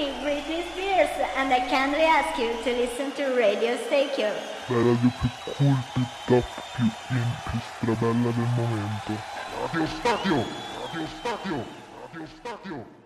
me, Britney Spears, and I kindly ask you to listen to Radio Staycube. La radio più cool, più top, più in, più strabella del momento. Radio Stadio! Radio Stadio! Radio Stadio!